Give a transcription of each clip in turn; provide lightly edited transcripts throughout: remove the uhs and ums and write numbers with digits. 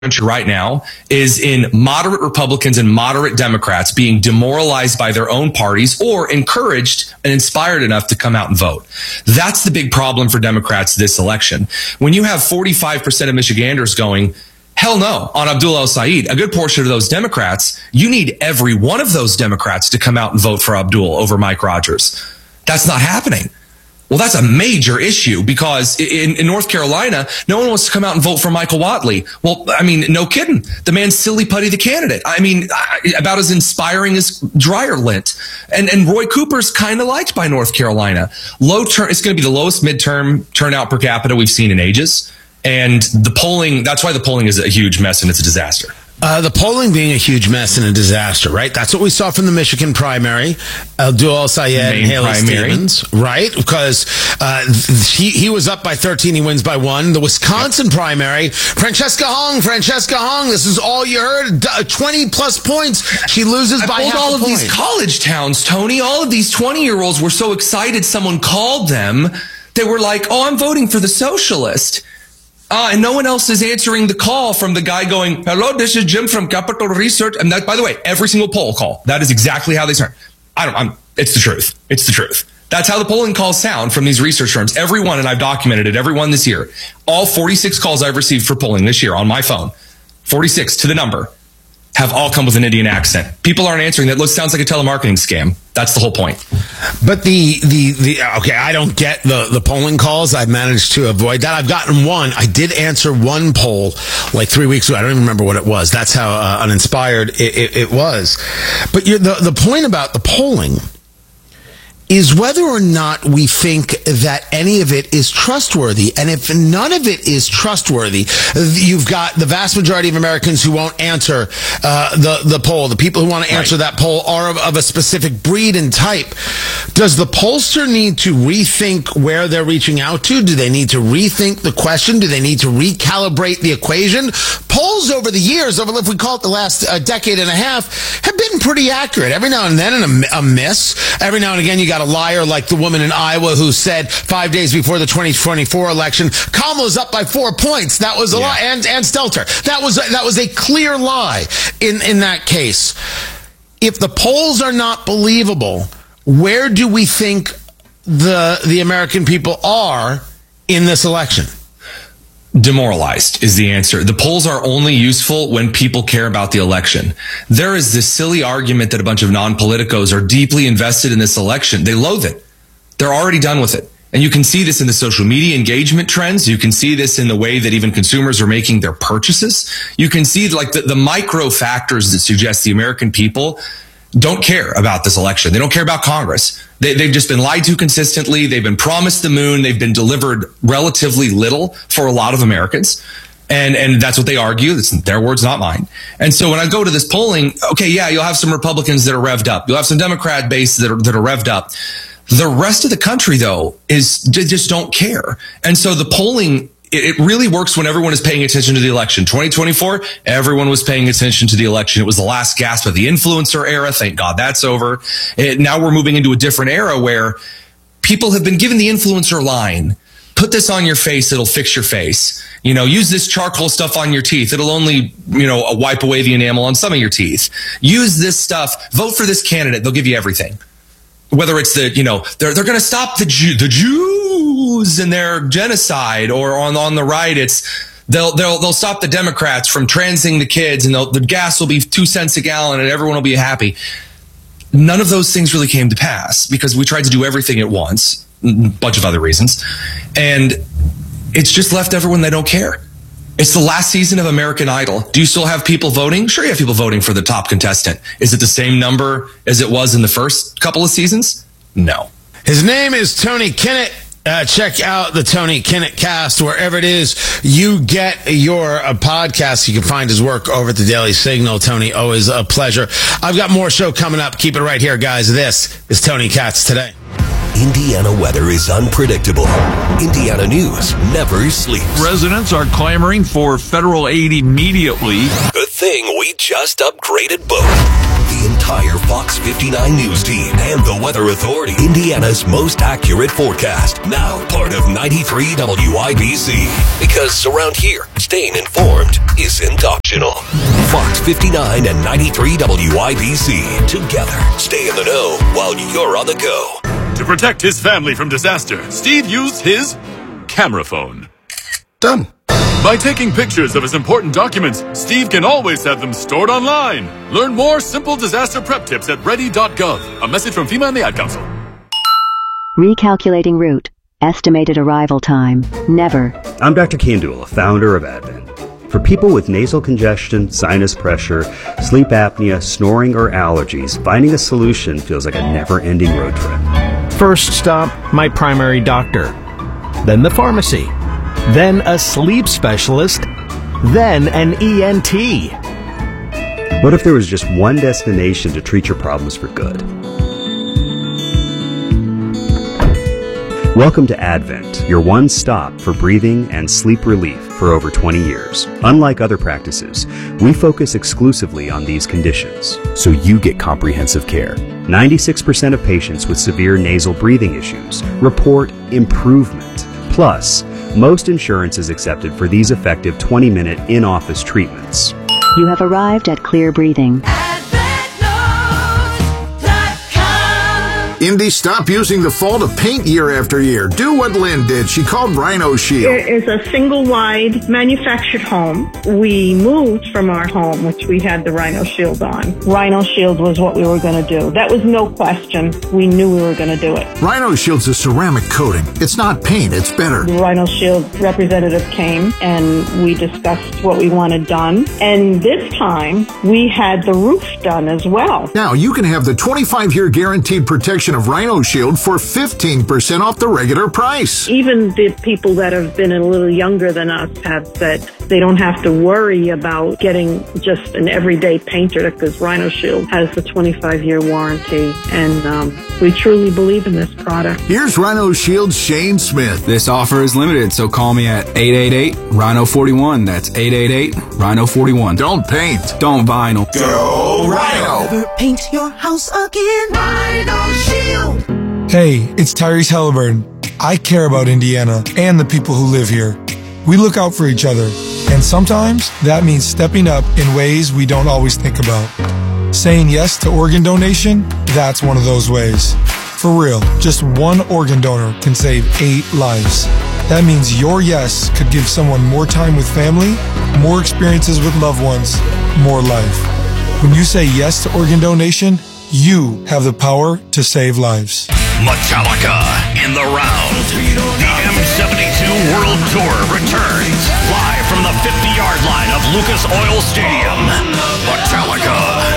country right now is in moderate Republicans and moderate Democrats being demoralized by their own parties or encouraged and inspired enough to come out and vote. That's the big problem for Democrats this election. When you have 45% of Michiganders going, hell no, on Abdul El-Sayed, a good portion of those Democrats, you need every one of those Democrats to come out and vote for Abdul over Mike Rogers. That's not happening. Well, that's a major issue because in North Carolina, no one wants to come out and vote for Michael Whatley. Well, I mean, no kidding. The man's silly putty the candidate. I mean, about as inspiring as dryer lint. And Roy Cooper's kind of liked by North Carolina. It's going to be the lowest midterm turnout per capita we've seen in ages. And the polling, that's why the polling is a huge mess and it's a disaster. The polling being a huge mess and a disaster, right? That's what we saw from the Michigan primary. Abdul El-Sayed and Haley Stevens, right? Because he was up by 13, he wins by 1. The Wisconsin primary, Francesca Hong, this is all you heard, 20-plus points. She loses by half a point. All of these college towns, Tony, all of these 20-year-olds were so excited someone called them. They were like, oh, I'm voting for the socialist. And no one else is answering the call from the guy going, hello, this is Jim from Capital Research. And that, by the way, every single poll call, that is exactly how they start. It's the truth. It's the truth. That's how the polling calls sound from these research firms. Every one, and I've documented it, every one this year. All 46 calls I've received for polling this year on my phone, 46 to the number, have all come with an Indian accent. People aren't answering that. Sounds like a telemarketing scam. That's the whole point. But okay, I don't get the polling calls. I've managed to avoid that. I've gotten one. I did answer one poll like 3 weeks ago. I don't even remember what it was. That's how uninspired it was. But the point about the polling is whether or not we think that any of it is trustworthy. And if none of it is trustworthy, you've got the vast majority of Americans who won't answer the poll. The people who want to answer that poll are of a specific breed and type. Does the pollster need to rethink where they're reaching out to? Do they need to rethink the question? Do they need to recalibrate the equation? Polls over the years, if we call it the last decade and a half, have been pretty accurate. Every now and then a miss. Every now and again you got a liar like the woman in Iowa who said 5 days before the 2024 election, Kamala's up by 4 points. That was a lie. And Stelter. That was a clear lie in that case. If the polls are not believable, where do we think the American people are in this election? Demoralized is the answer. The polls are only useful when people care about the election. There is this silly argument that a bunch of non-politicos are deeply invested in this election. They loathe it. They're already done with it. And you can see this in the social media engagement trends. You can see this in the way that even consumers are making their purchases. You can see like the micro factors that suggest the American people don't care about this election. They don't care about Congress. They've just been lied to consistently. They've been promised the moon. They've been delivered relatively little for a lot of Americans. And that's what they argue. It's their words, not mine. And so when I go to this polling, okay, yeah, you'll have some Republicans that are revved up. You'll have some Democrat bases that are revved up. The rest of the country, though, just don't care. And so the polling, it really works when everyone is paying attention to the election. 2024, everyone was paying attention to the election. It was the last gasp of the influencer era. Thank God that's over. Now we're moving into a different era where people have been given the influencer line. Put this on your face. It'll fix your face. Use this charcoal stuff on your teeth. It'll only, wipe away the enamel on some of your teeth. Use this stuff. Vote for this candidate. They'll give you everything. Whether it's they're going to stop the Jews in their genocide, or on the right, they'll stop the Democrats from transing the kids, and the gas will be 2 cents a gallon, and everyone will be happy. None of those things really came to pass because we tried to do everything at once, a bunch of other reasons, and it's just left everyone they don't care. It's the last season of American Idol. Do you still have people voting? Sure, you have people voting for the top contestant. Is it the same number as it was in the first couple of seasons? No. His name is Tony Kinnett. Check out the Tony Kinnett cast wherever it is you get your podcast. You can find his work over at the Daily Signal. Tony, always a pleasure. I've got more show coming up. Keep it right here, guys. This is Tony Katz Today. Indiana weather is unpredictable. Indiana news never sleeps. Residents are clamoring for federal aid immediately. Good thing we just upgraded both. The entire entire Fox 59 News team and the Weather Authority. Indiana's most accurate forecast. Now part of 93 WIBC. Because around here, staying informed isn't optional. Fox 59 and 93 WIBC. Together, stay in the know while you're on the go. To protect his family from disaster, Steve used his camera phone. Done. By taking pictures of his important documents, Steve can always have them stored online. Learn more simple disaster prep tips at ready.gov. A message from FEMA and the Ad Council. Recalculating route. Estimated arrival time. Never. I'm Dr. Kandula, founder of Advent. For people with nasal congestion, sinus pressure, sleep apnea, snoring, or allergies, finding a solution feels like a never-ending road trip. First stop, my primary doctor. Then the pharmacy. Then a sleep specialist. Then an ENT. What if there was just one destination to treat your problems for good? Welcome to Advent, your one stop for breathing and sleep relief for over 20 years. Unlike other practices, we focus exclusively on these conditions, so you get comprehensive care. 96% of patients with severe nasal breathing issues report improvement. Plus, most insurance is accepted for these effective 20-minute in-office treatments. You have arrived at Clear Breathing. Indy, stop using the fall to paint year after year. Do what Lynn did. She called Rhino Shield. It is a single-wide manufactured home. We moved from our home, which we had the Rhino Shield on. Rhino Shield was what we were going to do. That was no question. We knew we were going to do it. Rhino Shield's a ceramic coating. It's not paint, it's better. The Rhino Shield representative came and we discussed what we wanted done. And this time, we had the roof done as well. Now you can have the 25-year guaranteed protection of Rhino Shield for 15% off the regular price. Even the people that have been a little younger than us have said they don't have to worry about getting just an everyday painter because Rhino Shield has the 25-year warranty. And we truly believe in this product. Here's Rhino Shield's Shane Smith. This offer is limited, so call me at 888-RHINO-41. That's 888-RHINO-41. Don't paint. Don't vinyl. Go Rhino. Never paint your house again. Rhino Shield. Hey, it's Tyrese Halliburton. I care about Indiana and the people who live here. We look out for each other, and sometimes that means stepping up in ways we don't always think about. Saying yes to organ donation, that's one of those ways. For real, just one organ donor can save 8 lives. That means your yes could give someone more time with family, more experiences with loved ones, more life. When you say yes to organ donation, you have the power to save lives. Metallica in the round. The M72 World Tour returns live from the 50-yard line of Lucas Oil Stadium. Metallica.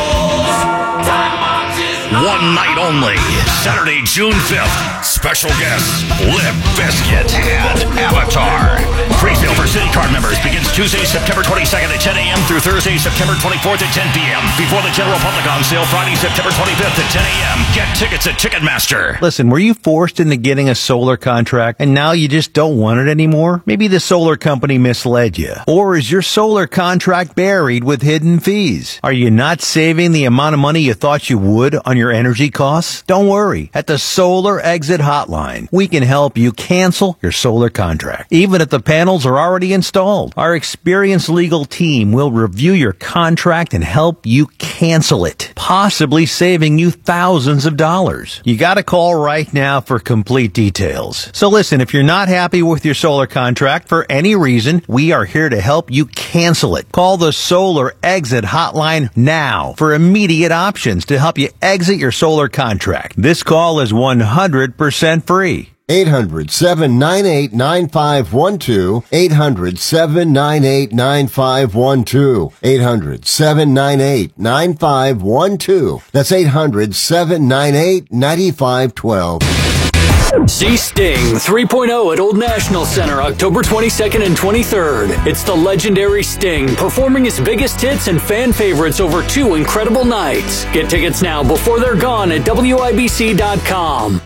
One night only. Saturday, June 5th. Special guests, Limp Bizkit and Avatar. Pre-sale for City Card members begins Tuesday, September 22nd at 10 a.m. through Thursday, September 24th at 10 p.m. Before the general public on sale Friday, September 25th at 10 a.m. Get tickets at Ticketmaster. Listen, were you forced into getting a solar contract and now you just don't want it anymore? Maybe the solar company misled you. Or is your solar contract buried with hidden fees? Are you not saving the amount of money you thought you would on your energy costs? Don't worry. At the Solar Exit Hotline, we can help you cancel your solar contract, even if the panels are already installed. Our experienced legal team will review your contract and help you cancel it, possibly saving you thousands of dollars. You got to call right now for complete details. So listen, if you're not happy with your solar contract for any reason, we are here to help you cancel it. Call the Solar Exit Hotline now for immediate options to help you exit your solar contract. This call is 100% free. 800-798-9512. 800-798-9512. 800-798-9512. That's 800-798-9512. See Sting 3.0 at Old National Center, October 22nd and 23rd. It's the legendary Sting, performing his biggest hits and fan favorites over 2 incredible nights. Get tickets now before they're gone at WIBC.com.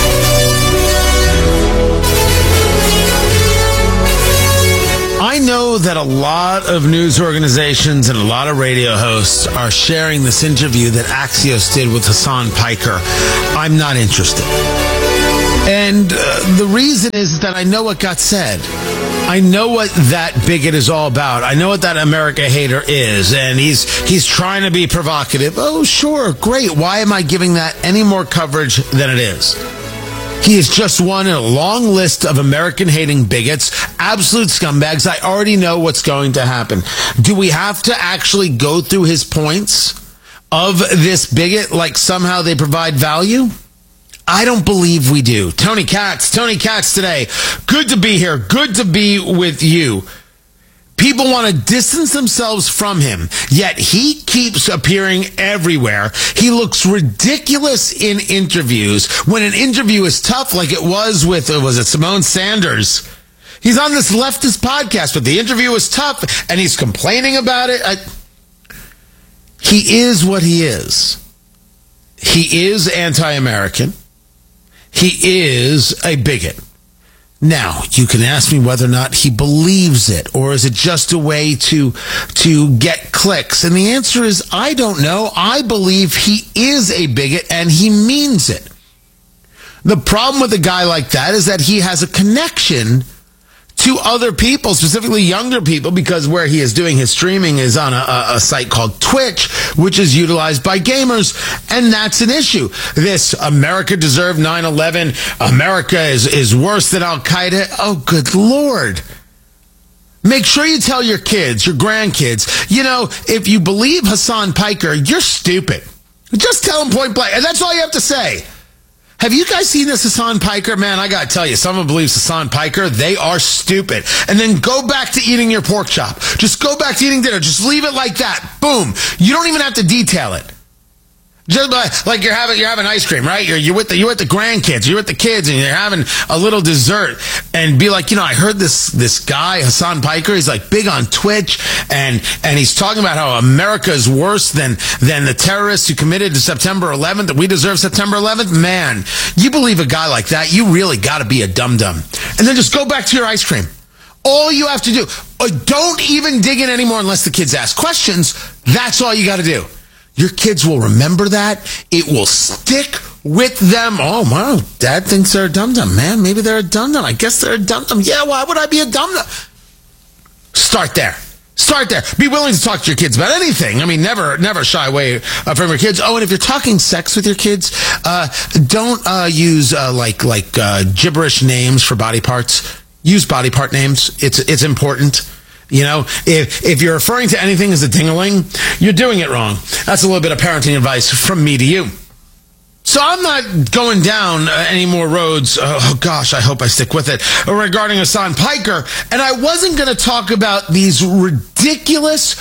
I know know that a lot of news organizations and a lot of radio hosts are sharing this interview that Axios did with Hassan Piker. I'm not interested. And the reason is that I know what got said. I know what that bigot is all about. I know what that America hater is. And he's trying to be provocative. Oh, sure, great. Why am I giving that any more coverage than it is? He is just one in a long list of American-hating bigots, absolute scumbags. I already know what's going to happen. Do we have to actually go through his points of this bigot like somehow they provide value? I don't believe we do. Tony Katz today. Good to be here. Good to be with you. People want to distance themselves from him, yet he keeps appearing everywhere. He looks ridiculous in interviews. When an interview is tough, like it was with, was it Simone Sanders? He's on this leftist podcast, but the interview was tough, and he's complaining about it. He is what he is. He is anti-American. He is a bigot. Now, you can ask me whether or not he believes it, or is it just a way to get clicks? And the answer is, I don't know. I believe he is a bigot, and he means it. The problem with a guy like that is that he has a connection to other people, specifically younger people, because where he is doing his streaming is on a site called Twitch, which is utilized by gamers, and that's an issue. This America deserved 9/11, America is worse than Al-Qaeda. Oh, good Lord. Make sure you tell your kids, your grandkids, you know, if you believe Hassan Piker, you're stupid. Just tell them point blank, and that's all you have to say. Have you guys seen this Hassan Piker? Man, I got to tell you, someone believes Hassan Piker, they are stupid. And then go back to eating your pork chop. Just go back to eating dinner. Just leave it like that. Boom. You don't even have to detail it. Just like you're having ice cream, right? You're with the grandkids, you're with the kids, and you're having a little dessert, and be like, you know, I heard this guy Hassan Piker, he's like big on Twitch, and he's talking about how America is worse than the terrorists who committed to September 11th, that we deserve September 11th. Man, you believe a guy like that, you really got to be a dum-dum. And then just go back to your ice cream. All you have to do, don't even dig in anymore unless the kids ask questions. That's all you got to do. Your kids will remember that. It will stick with them. Oh, wow, Dad thinks they're a dum-dum. Man, maybe they're a dum-dum. I guess they're a dum-dum. Yeah, why would I be a dum-dum? Start there. Start there. Be willing to talk to your kids about anything. I mean, never shy away from your kids. Oh, and if you're talking sex with your kids, don't use gibberish names for body parts. Use body part names. It's important. You know, if you're referring to anything as a ding-a-ling, you're doing it wrong. That's a little bit of parenting advice from me to you. So I'm not going down any more roads. Oh, gosh, I hope I stick with it. Regarding Hassan Piker. And I wasn't going to talk about these ridiculous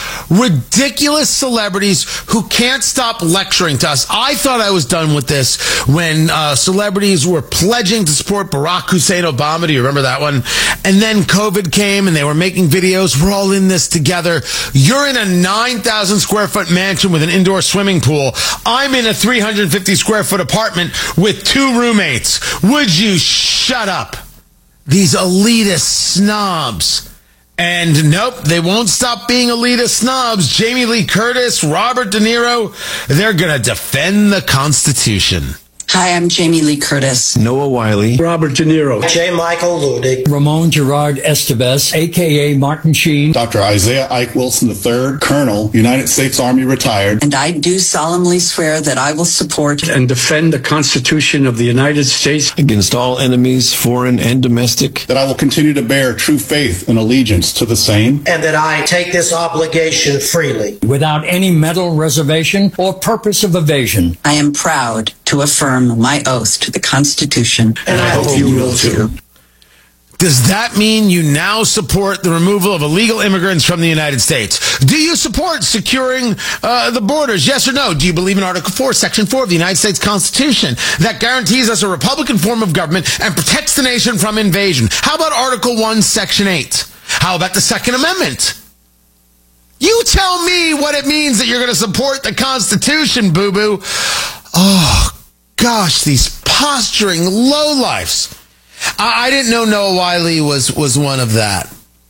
celebrities who can't stop lecturing to us. I thought I was done with this when celebrities were pledging to support Barack Hussein Obama. Do you remember that one? And then COVID came and they were making videos. We're all in this together. You're in a 9,000 square foot mansion with an indoor swimming pool. I'm in a 350 square foot apartment with 2 roommates. Would you shut up? These elitist snobs. And nope, they won't stop being elitist snobs. Jamie Lee Curtis, Robert De Niro, they're going to defend the Constitution. Hi, I'm Jamie Lee Curtis. Noah Wiley. Robert De Niro. J. Michael Ludig. Ramon Gerard Estevez, a.k.a. Martin Sheen. Dr. Isaiah Ike Wilson III, Colonel, United States Army retired. And I do solemnly swear that I will support and defend the Constitution of the United States against all enemies, foreign and domestic. That I will continue to bear true faith and allegiance to the same. And that I take this obligation freely. Without any mental reservation or purpose of evasion. I am proud to affirm my oath to the Constitution. And I hope you will too. Does that mean you now support the removal of illegal immigrants from the United States? Do you support securing the borders? Yes or no? Do you believe in Article 4, Section 4 of the United States Constitution that guarantees us a Republican form of government and protects the nation from invasion? How about Article 1, Section 8? How about the Second Amendment? You tell me what it means that you're going to support the Constitution, boo-boo. Oh, gosh, these posturing lowlifes. I didn't know Noah Wiley was one of that.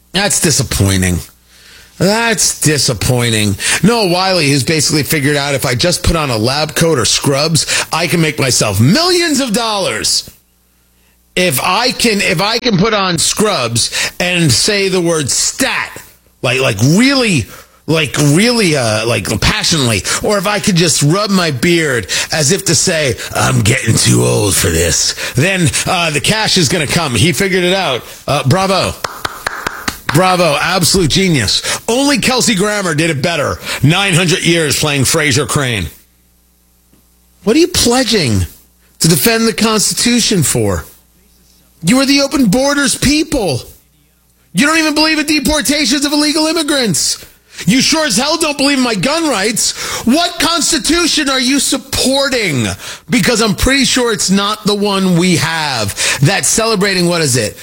That's disappointing. That's disappointing. Noah Wiley has basically figured out if I just put on a lab coat or scrubs, I can make myself millions of dollars. If I can put on scrubs and say the word stat, like really passionately, or if I could just rub my beard as if to say, I'm getting too old for this, then the cash is going to come. He figured it out. Bravo. Bravo, absolute genius. Only Kelsey Grammer did it better. 900 years playing Fraser Crane. What are you pledging to defend the Constitution for? You are the open borders people. You don't even believe in deportations of illegal immigrants. You sure as hell don't believe in my gun rights. What Constitution are you supporting? Because I'm pretty sure it's not the one we have. That's celebrating, what is it,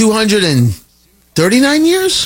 239 years?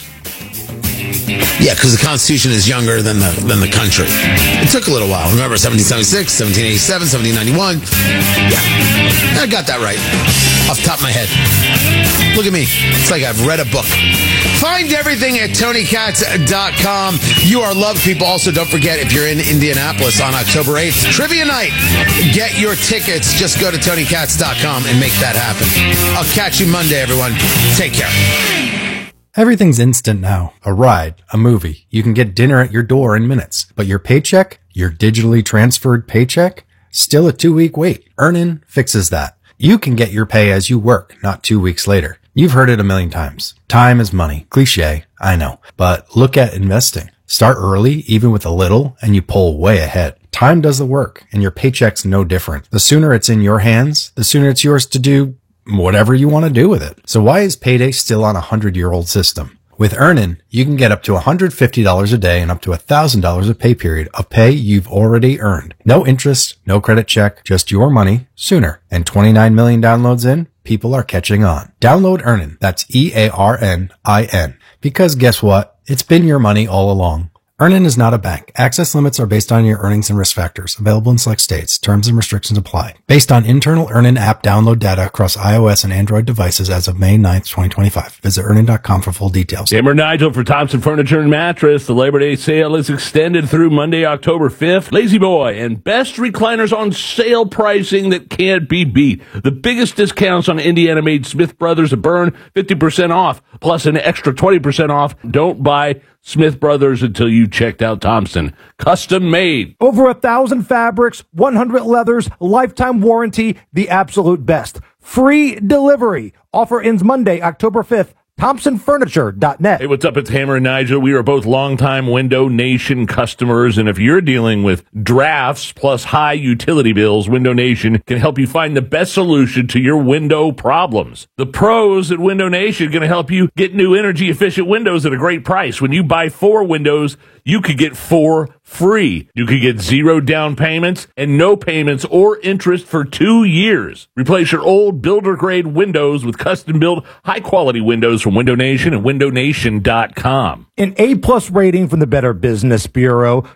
Yeah, because the Constitution is younger than the country. It took a little while. Remember, 1776, 1787, 1791. Yeah, I got that right. Off the top of my head. Look at me. It's like I've read a book. Find everything at TonyKatz.com. You are loved, people. Also, don't forget, if you're in Indianapolis on October 8th, Trivia Night. Get your tickets. Just go to TonyKatz.com and make that happen. I'll catch you Monday, everyone. Take care. Everything's instant now. A ride, a movie. You can get dinner at your door in minutes. But your paycheck, your digitally transferred paycheck, still a 2-week wait. Earnin fixes that. You can get your pay as you work, not 2 weeks later. You've heard it a million times. Time is money. Cliché, I know. But look at investing. Start early, even with a little, and you pull way ahead. Time does the work, and your paycheck's no different. The sooner it's in your hands, the sooner it's yours to do whatever you want to do with it. So why is payday still on a 100-year-old system? With Earnin, you can get up to $150 a day and up to $1,000 a pay period of pay you've already earned. No interest, no credit check, just your money sooner. And 29 million downloads in, people are catching on. Download Earnin. That's EARNIN. Because guess what? It's been your money all along. Earnin is not a bank. Access limits are based on your earnings and risk factors. Available in select states. Terms and restrictions apply. Based on internal Earnin app download data across iOS and Android devices as of May 9th, 2025. Visit Earnin.com for full details. Hammer Nigel for Thompson Furniture and Mattress. The Labor Day sale is extended through Monday, October 5th. Lazy Boy and best recliners on sale pricing that can't be beat. The biggest discounts on Indiana-made Smith Brothers of Bern, 50% off, plus an extra 20% off. Don't buy Smith Brothers until you checked out Thompson. Custom made. Over 1,000 fabrics, 100 leathers, lifetime warranty, the absolute best. Free delivery. Offer ends Monday, October 5th. ThompsonFurniture.net. Hey, what's up? It's Hammer and Nigel. We are both longtime Window Nation customers, and if you're dealing with drafts plus high utility bills, Window Nation can help you find the best solution to your window problems. The pros at Window Nation are going to help you get new energy-efficient windows at a great price. When you buy 4 windows, you could get 4 free. You could get 0 down payments and no payments or interest for 2 years. Replace your old builder-grade windows with custom-built, high-quality windows from Window Nation and WindowNation.com. An A-plus rating from the Better Business Bureau,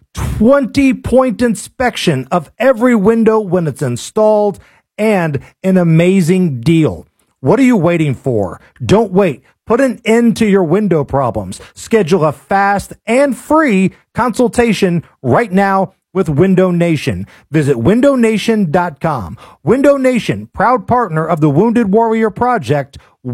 20-point inspection of every window when it's installed, and an amazing deal. What are you waiting for? Don't wait. Put an end to your window problems. Schedule a fast and free consultation right now with Window Nation. Visit WindowNation.com. Window Nation, proud partner of the Wounded Warrior Project.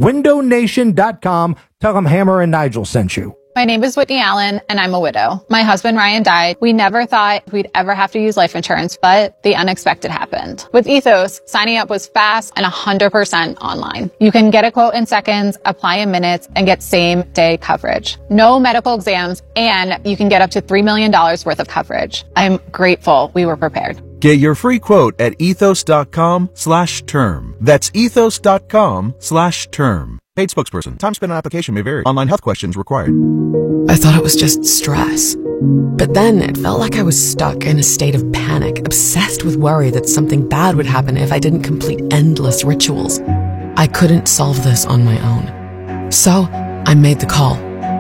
WindowNation.com. Tell them Hammer and Nigel sent you. My name is Whitney Allen, and I'm a widow. My husband, Ryan, died. We never thought we'd ever have to use life insurance, but the unexpected happened. With Ethos, signing up was fast and 100% online. You can get a quote in seconds, apply in minutes, and get same-day coverage. No medical exams, and you can get up to $3 million worth of coverage. I'm grateful we were prepared. Get your free quote at ethos.com/term. That's ethos.com/term. Paid spokesperson. Time spent on application may vary. Online health questions required. I thought it was just stress. But then it felt like I was stuck in a state of panic, obsessed with worry that something bad would happen if I didn't complete endless rituals. I couldn't solve this on my own. So I made the call.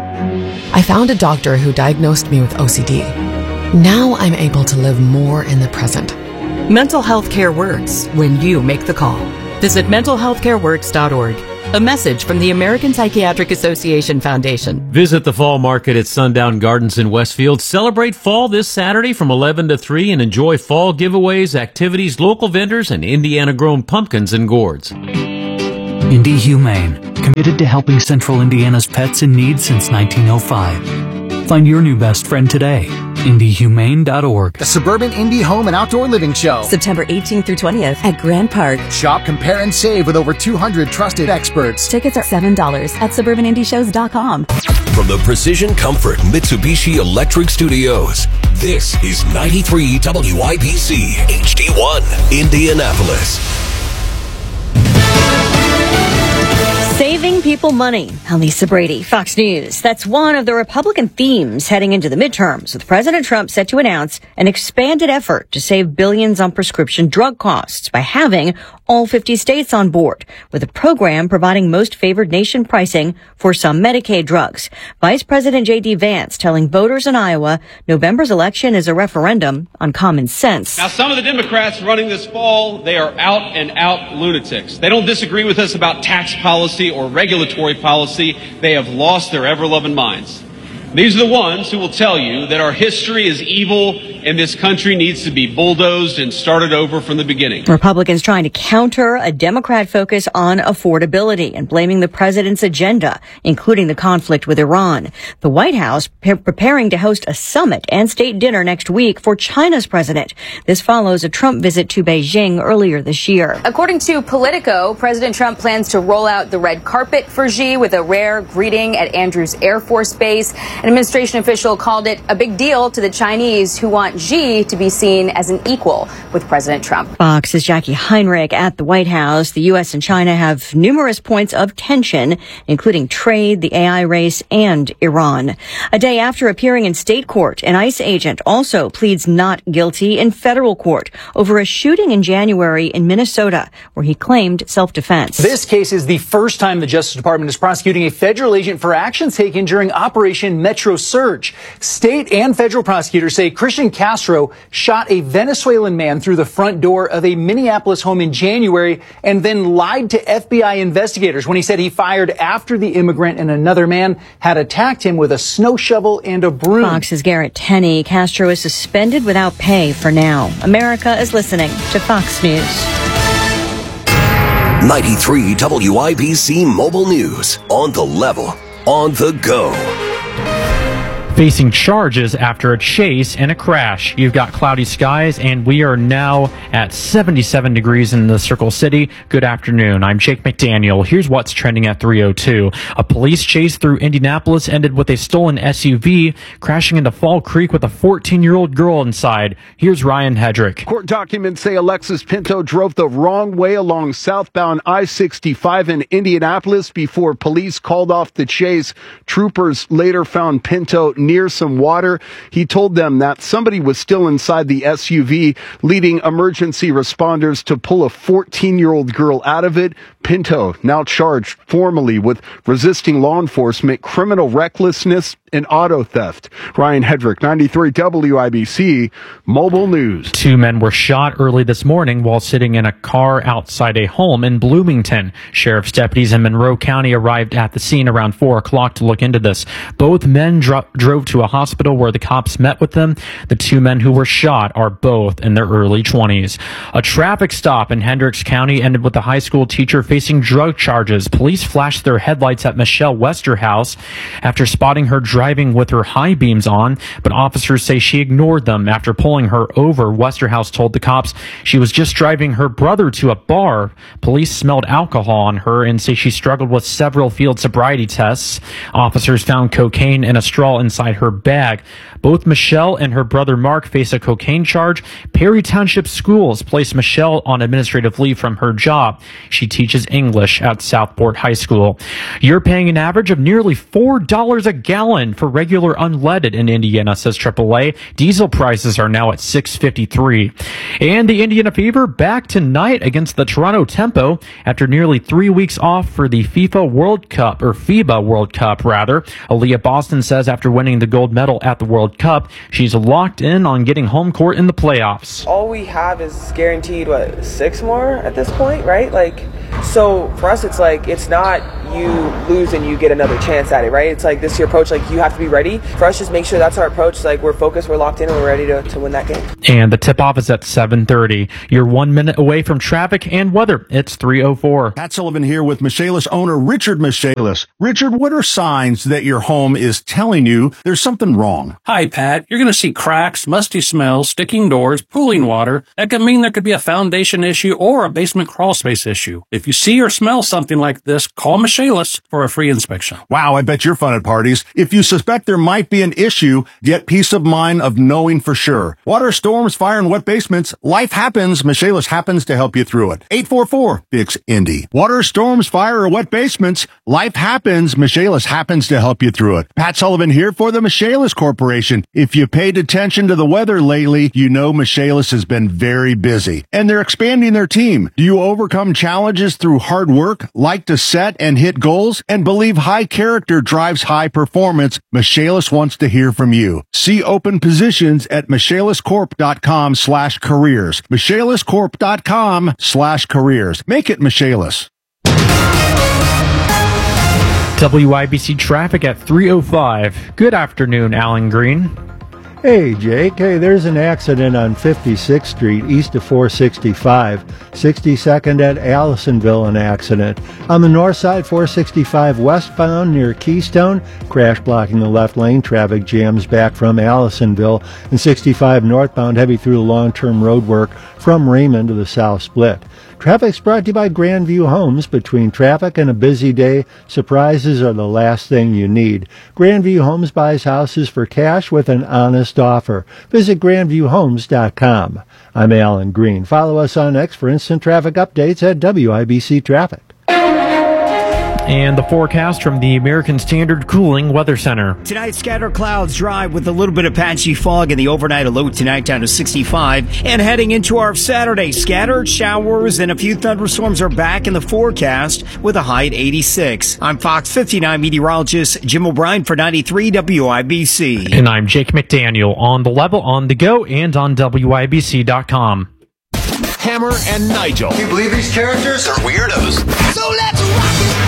I found a doctor who diagnosed me with OCD. Now I'm able to live more in the present. Mental health care works when you make the call. Visit mentalhealthcareworks.org. A message from the American Psychiatric Association Foundation. Visit the fall market at Sundown Gardens in Westfield. Celebrate fall this Saturday from 11 to 3 and enjoy fall giveaways, activities, local vendors, and Indiana-grown pumpkins and gourds. Indie Humane, committed to helping Central Indiana's pets in need since 1905. Find your new best friend today. IndieHumane.org. The Suburban Indie Home and Outdoor Living Show. September 18th through 20th at Grand Park. Shop, compare, and save with over 200 trusted experts. Tickets are $7 at SuburbanIndieShows.com. From the Precision Comfort Mitsubishi Electric Studios, this is 93 WIBC HD1, Indianapolis. Saving people money. I'm Lisa Brady, Fox News. That's one of the Republican themes heading into the midterms, with President Trump set to announce an expanded effort to save billions on prescription drug costs by having all 50 states on board, with a program providing most favored nation pricing for some Medicaid drugs. Vice President J.D. Vance telling voters in Iowa November's election is a referendum on common sense. Now, some of the Democrats running this fall, they are out and out lunatics. They don't disagree with us about tax policy or regulatory policy. They have lost their ever-loving minds. These are the ones who will tell you that our history is evil and this country needs to be bulldozed and started over from the beginning. Republicans trying to counter a Democrat focus on affordability and blaming the president's agenda, including the conflict with Iran. The White House preparing to host a summit and state dinner next week for China's president. This follows a Trump visit to Beijing earlier this year. According to Politico, President Trump plans to roll out the red carpet for Xi with a rare greeting at Andrews Air Force Base. An administration official called it a big deal to the Chinese, who want Xi to be seen as an equal with President Trump. Fox's Jackie Heinrich at the White House. The U.S. and China have numerous points of tension, including trade, the AI race, and Iran. A day after appearing in state court, an ICE agent also pleads not guilty in federal court over a shooting in January in Minnesota, where he claimed self-defense. This case is the first time the Justice Department is prosecuting a federal agent for actions taken during Operation Metro Surge. State and federal prosecutors say Christian Castro shot a Venezuelan man through the front door of a Minneapolis home in January and then lied to FBI investigators when he said he fired after the immigrant and another man had attacked him with a snow shovel and a broom. Fox's Garrett Tenney. Castro is suspended without pay for now. America is listening to Fox News. 93 WIBC Mobile News. On the level. On the go. Facing charges after a chase and a crash. You've got cloudy skies, and we are now at 77 degrees in the Circle City. Good afternoon. I'm Jake McDaniel. Here's what's trending at 3:02. A police chase through Indianapolis ended with a stolen SUV crashing into Fall Creek with a 14-year-old girl inside. Here's Ryan Hedrick. Court documents say Alexis Pinto drove the wrong way along southbound I-65 in Indianapolis before police called off the chase. Troopers later found Pinto near some water. He told them that somebody was still inside the SUV, leading emergency responders to pull a 14-year-old girl out of it. Pinto now charged formally with resisting law enforcement, criminal recklessness, and auto theft. Ryan Hedrick, 93 WIBC Mobile News. Two men were shot early this morning while sitting in a car outside a home in Bloomington. Sheriff's deputies in Monroe County arrived at the scene around 4 o'clock to look into this. Both men drove to a hospital where the cops met with them. The two men who were shot are both in their early 20s. A traffic stop in Hendricks County ended with a high school teacher facing drug charges. Police flashed their headlights at Michelle Westerhouse after spotting her driving with her high beams on, but officers say she ignored them. After pulling her over, Westerhouse told the cops she was just driving her brother to a bar. Police smelled alcohol on her and say she struggled with several field sobriety tests. Officers found cocaine and a straw inside her bag. Both Michelle and her brother Mark face a cocaine charge. Perry Township Schools placed Michelle on administrative leave from her job. She teaches English at Southport High School. You're paying an average of nearly $4 a gallon for regular unleaded in Indiana, says AAA. Diesel prices are now at $6.53. And the Indiana Fever back tonight against the Toronto Tempo after nearly 3 weeks off for the FIBA World Cup. Aaliyah Boston says after winning winning the gold medal at the World Cup. She's locked in on getting home court in the playoffs. All we have is guaranteed, 6 more at this point, right? So for us, it's it's not you lose and you get another chance at it, right? It's this your approach, you have to be ready. For us, just make sure that's our approach. We're focused, we're locked in, and we're ready to win that game. And the tip-off is at 7:30. You're 1 minute away from traffic and weather. It's 3:04. Pat Sullivan here with Michaelis owner Richard Michaelis. Richard, what are signs that your home is telling you there's something wrong? Hi, Pat. You're going to see cracks, musty smells, sticking doors, pooling water. That could mean there could be a foundation issue or a basement crawl space issue. If you see or smell something like this, call Michaelis for a free inspection. Wow, I bet you're fun at parties. If you suspect there might be an issue, get peace of mind of knowing for sure. Water, storms, fire, and wet basements, life happens. Michaelis happens to help you through it. 844-FIX-INDY. Water, storms, fire, or wet basements, life happens. Michaelis happens to help you through it. Pat Sullivan here for the Michaelis Corporation. If you paid attention to the weather lately, you know Michaelis has been very busy. And they're expanding their team. Do you overcome challenges through hard work, like to set and hit goals, and believe high character drives high performance? Michaelis wants to hear from you. See open positions at michaeliscorp.com/careers. michaeliscorp.com/careers. Make it Michaelis. WIBC traffic at 3:05. Good afternoon, Alan Green. Hey, Jake. Hey, there's an accident on 56th Street, east of 465. 62nd at Allisonville, an accident. On the north side, 465 westbound near Keystone. Crash blocking the left lane. Traffic jams back from Allisonville. And 65 northbound, heavy through the long-term road work from Raymond to the south split. Traffic's brought to you by Grandview Homes. Between traffic and a busy day, surprises are the last thing you need. Grandview Homes buys houses for cash with an honest offer. Visit grandviewhomes.com. I'm Alan Green. Follow us on X for instant traffic updates at WIBC Traffic. And the forecast from the American Standard Cooling Weather Center. Tonight, scattered clouds, dry with a little bit of patchy fog in the overnight, a low tonight down to 65. And heading into our Saturday, scattered showers and a few thunderstorms are back in the forecast with a high at 86. I'm Fox 59 meteorologist Jim O'Brien for 93 WIBC. And I'm Jake McDaniel on the level, on the go, and on WIBC.com. Hammer and Nigel. Can you believe these characters are weirdos? So let's rock it!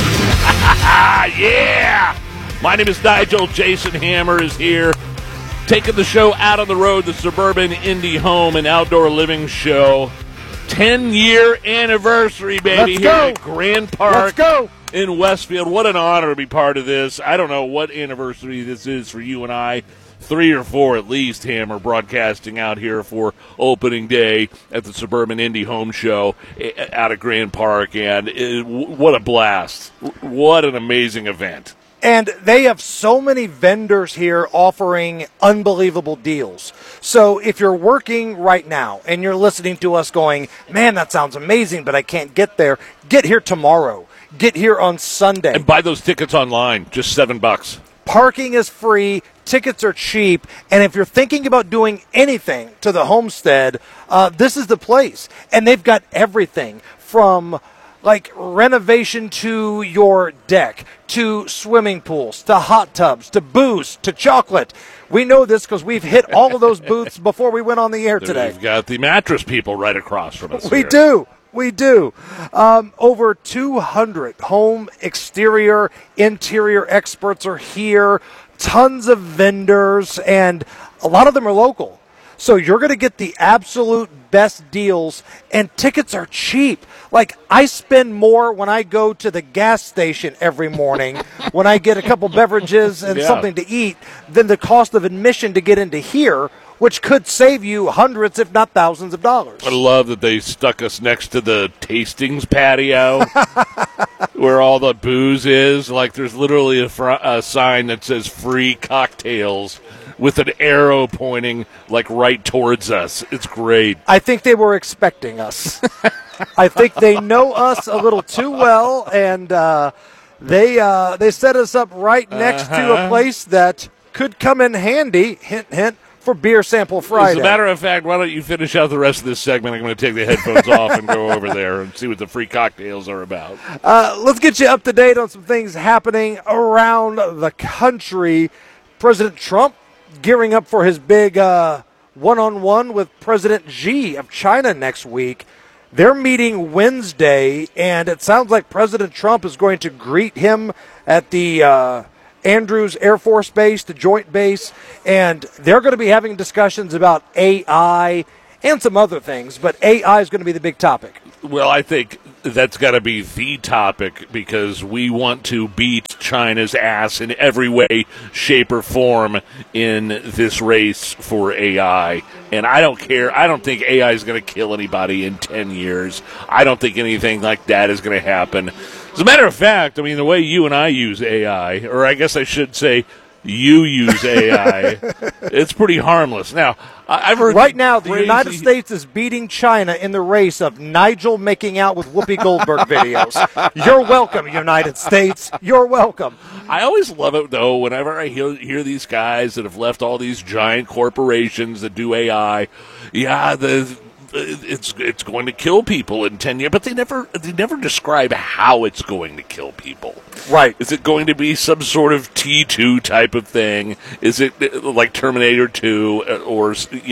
Yeah! My name is Nigel. Jason Hammer is here, taking the show out on the road, the Suburban Indie Home and Outdoor Living Show. 10-year anniversary, baby, here at Grand Park in Westfield. What an honor to be part of this. I don't know what anniversary this is for you and I. 3 or 4 at least, Hammer, broadcasting out here for opening day at the Suburban Indie Home Show out at Grand Park. And what a blast. What an amazing event. And they have so many vendors here offering unbelievable deals. So if you're working right now and you're listening to us going, man, that sounds amazing, but I can't get there, get here tomorrow. Get here on Sunday. And buy those tickets online, just $7. Parking is free. Tickets are cheap, and if you're thinking about doing anything to the homestead, this is the place. And they've got everything from renovation to your deck, to swimming pools, to hot tubs, to booze, to chocolate. We know this because we've hit all of those booths before we went on the air today. We've got the mattress people right across from us. We do. Over 200 home exterior, interior experts are here. Tons of vendors, and a lot of them are local. So you're going to get the absolute best deals, and tickets are cheap. I spend more when I go to the gas station every morning when I get a couple beverages and something to eat than the cost of admission to get into here, which could save you hundreds, if not thousands of dollars. I love that they stuck us next to the tastings patio where all the booze is. There's literally a sign that says free cocktails with an arrow pointing right towards us. It's great. I think they were expecting us. I think they know us a little too well, and they set us up right next to a place that could come in handy, hint, hint, for Beer Sample Friday. As a matter of fact, why don't you finish out the rest of this segment? I'm going to take the headphones off and go over there and see what the free cocktails are about. Let's get you up to date on some things happening around the country. President Trump gearing up for his big one-on-one with President Xi of China next week. They're meeting Wednesday, and it sounds like President Trump is going to greet him at the Andrews Air Force Base, the joint base, and they're going to be having discussions about AI and some other things, but AI is going to be the big topic. Well, I think that's got to be the topic because we want to beat China's ass in every way, shape, or form in this race for AI. And I don't care. I don't think AI is going to kill anybody in 10 years. I don't think anything like that is going to happen. As a matter of fact, I mean, the way you and I use AI, or I guess I should say you use AI, it's pretty harmless. Now, I've heard right now the United States is beating China in the race of Nigel making out with Whoopi Goldberg videos. You're welcome, United States. You're welcome. I always love it, though, whenever I hear these guys that have left all these giant corporations that do AI. Yeah, it's going to kill people in 10 years, but they never describe how it's going to kill people. Right. Is it going to be some sort of T2 type of thing? Is it like Terminator 2 or,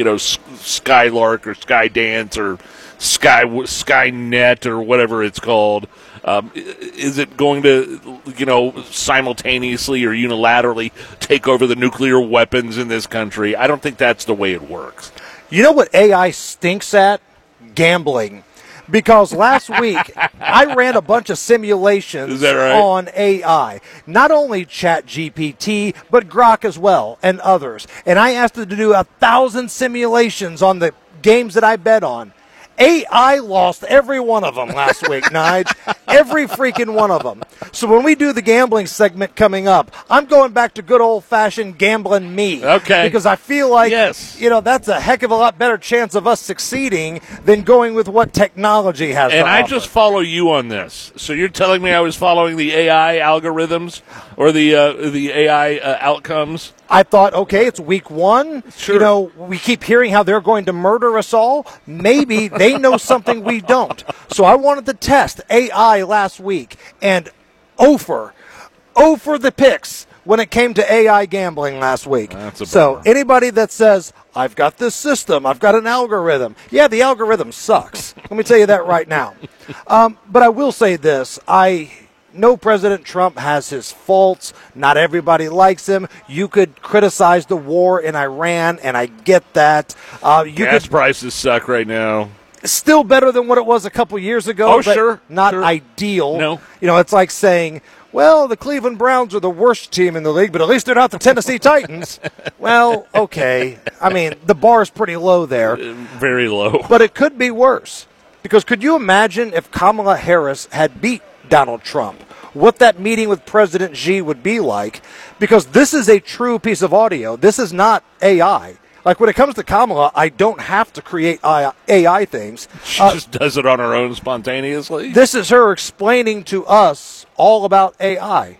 Skylark or Skydance or Skynet or whatever it's called? Is it going to, simultaneously or unilaterally take over the nuclear weapons in this country? I don't think that's the way it works. You know what AI stinks at? Gambling. Because last week, I ran a bunch of simulations on AI. Not only ChatGPT, but Grok as well, and others. And I asked it to do 1,000 simulations on the games that I bet on. AI lost every one of them last week, Nige. Every freaking one of them. So when we do the gambling segment coming up, I'm going back to good old-fashioned gambling me. Okay. Because I feel like, that's a heck of a lot better chance of us succeeding than going with what technology has to offer. And I offer. just follow you on this. So you're telling me I was following the AI algorithms or the AI outcomes? I thought, okay, it's week one. Sure. We keep hearing how they're going to murder us all. Maybe they know something we don't. So I wanted to test AI last week, and over the picks when it came to AI gambling last week. So anybody that says, I've got this system, I've got an algorithm. Yeah, the algorithm sucks. Let me tell you that right now. But I will say this. I know President Trump has his faults. Not everybody likes him. You could criticize the war in Iran, and I get that. Gas prices suck right now. Still better than what it was a couple years ago. Oh, sure. Not ideal. No. It's like saying, well, the Cleveland Browns are the worst team in the league, but at least they're not the Tennessee Titans. Well, okay. I mean, the bar is pretty low there. Very low. But it could be worse. Because could you imagine if Kamala Harris had beat Donald Trump, what that meeting with President Xi would be like? Because this is a true piece of audio. This is not AI. Like when it comes to Kamala, I don't have to create AI things. She just does it on her own spontaneously. This is her explaining to us all about AI.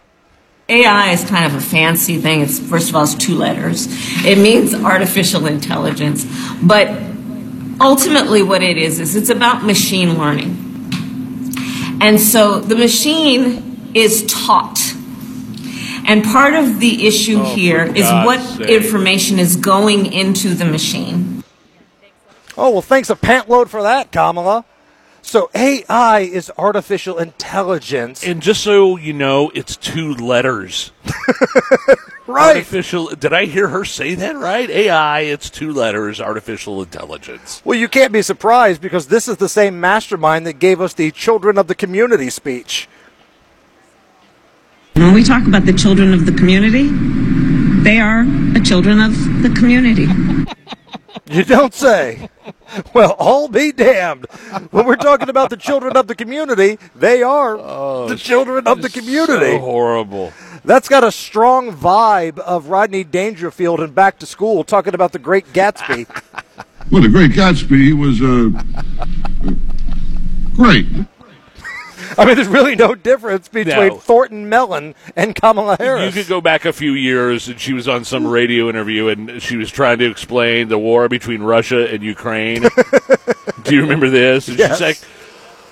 AI is kind of a fancy thing. It's, first of all, it's 2 letters. It means artificial intelligence. But ultimately what it is it's about machine learning. And so the machine is taught. And part of the issue here is what information is going into the machine. Oh, well, thanks a pant load for that, Kamala. So AI is artificial intelligence. And just so you know, it's 2 letters. Right. Artificial. Did I hear her say that right? AI, it's 2 letters, artificial intelligence. Well, you can't be surprised because this is the same mastermind that gave us the Children of the Community speech. When we talk about the children of the community, they are the children of the community. You don't say. Well, all be damned. When we're talking about the children of the community, they are the children of the community. So horrible. That's got a strong vibe of Rodney Dangerfield in Back to School talking about the Great Gatsby. Well, the Great Gatsby was great. I mean, there's really no difference between Thornton Mellon and Kamala Harris. You could go back a few years, and she was on some radio interview, and she was trying to explain the war between Russia and Ukraine. Do you remember this? And yes. She's like,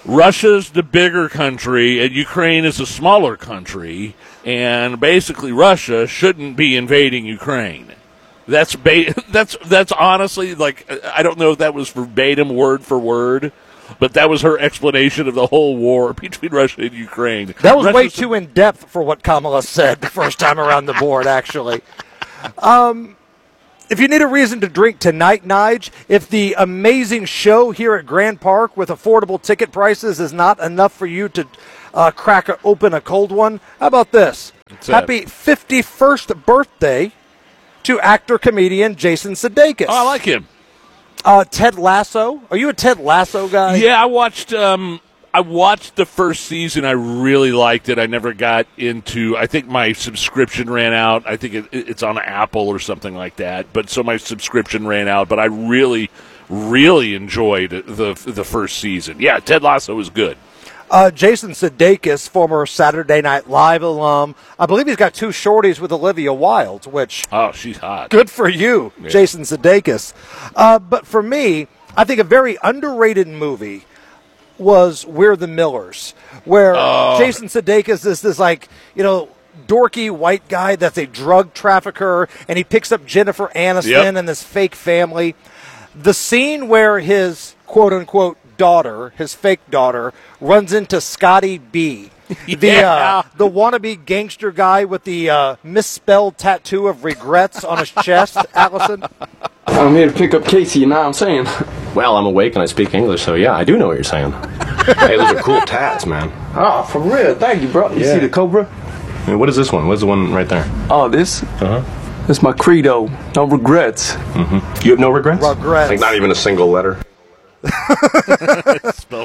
Russia's the bigger country, and Ukraine is a smaller country, and basically Russia shouldn't be invading Ukraine. That's honestly, like, I don't know if that was verbatim word for word, but that was her explanation of the whole war between Russia and Ukraine. That was way too in-depth for what Kamala said the first time around the board, actually. If you need a reason to drink tonight, Nige, if the amazing show here at Grand Park with affordable ticket prices is not enough for you to crack open a cold one, how about this? Happy 51st birthday to actor-comedian Jason Sudeikis. Oh, I like him. Ted Lasso. Are you a Ted Lasso guy? Yeah, I watched the first season. I really liked it. I never got into. I think my subscription ran out. I think it's on Apple or something like that. But so my subscription ran out. But I really, really enjoyed the first season. Yeah, Ted Lasso was good. Jason Sudeikis, former Saturday Night Live alum. I believe he's got 2 shorties with Olivia Wilde, which... Oh, she's hot. Good for you, yeah. Jason Sudeikis. But for me, I think a very underrated movie was We're the Millers, where Jason Sudeikis is this, like, dorky white guy that's a drug trafficker, and he picks up Jennifer Aniston and this fake family. The scene where his quote-unquote daughter, his fake daughter, runs into Scotty B, the wannabe gangster guy with the misspelled tattoo of regrets on his chest, Allison. I'm here to pick up Casey, you know what I'm saying? Well, I'm awake and I speak English, so yeah, I do know what you're saying. Hey, those are cool tats, man. Oh, for real. Thank you, bro. You see the Cobra? Hey, what is this one? What's the one right there? Oh, this? Uh-huh. That's my credo. No regrets. Mm-hmm. You have no regrets? Regrets. Like not even a single letter? Spelled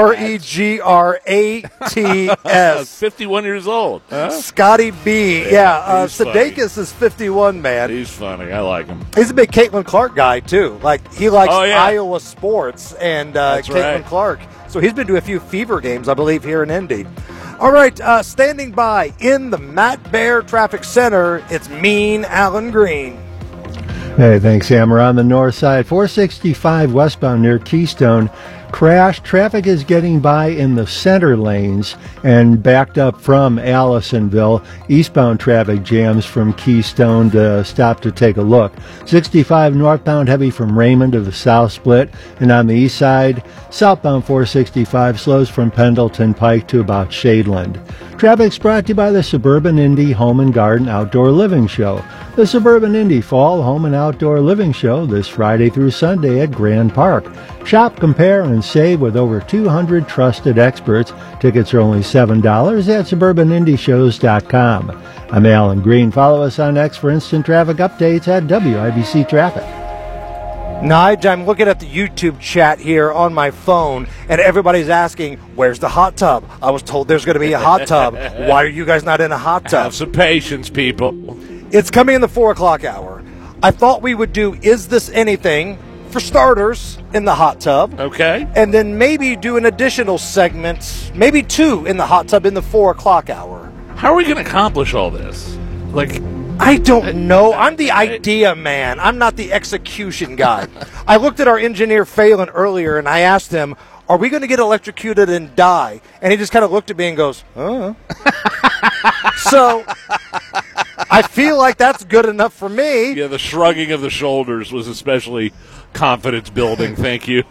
Regrats. 51 years old. Huh? Scotty B. Yeah, Sudeikis is 51, man. He's funny. I like him. He's a big Caitlin Clark guy, too. Like, he likes Iowa sports and Caitlin Clark. So he's been to a few Fever games, I believe, here in Indy. All right, standing by in the Matt Bear Traffic Center, it's Mean Alan Green. Hey, thanks, Sam. We're on the north side, 465 westbound near Keystone. Crash. Traffic is getting by in the center lanes and backed up from Allisonville. Eastbound traffic jams from Keystone to stop to take a look. 65 northbound heavy from Raymond to the South Split. And on the east side, southbound 465 slows from Pendleton Pike to about Shadeland. Traffic's brought to you by the Suburban Indy Home and Garden Outdoor Living Show. The Suburban Indy Fall Home and Outdoor Living Show this Friday through Sunday at Grand Park. Shop, compare, and save with over 200 trusted experts. Tickets are only $7 at suburbanindyshows.com. I'm Alan Green. Follow us on X for instant traffic updates at WIBC Traffic. Nige, I'm looking at the YouTube chat here on my phone, and everybody's asking, where's the hot tub? I was told there's going to be a hot tub. Why are you guys not in a hot tub? Have some patience, people. It's coming in the 4 o'clock hour. I thought we would do Is This Anything? For starters, in the hot tub. Okay. And then maybe do an additional segment, maybe 2 in the hot tub in the 4 o'clock hour. How are we going to accomplish all this? Like, I don't know. I'm the idea man. I'm not the execution guy. I looked at our engineer Phelan earlier and I asked him, are we going to get electrocuted and die? And he just kind of looked at me and goes, So I feel like that's good enough for me. Yeah, the shrugging of the shoulders was especially confidence building. Thank you.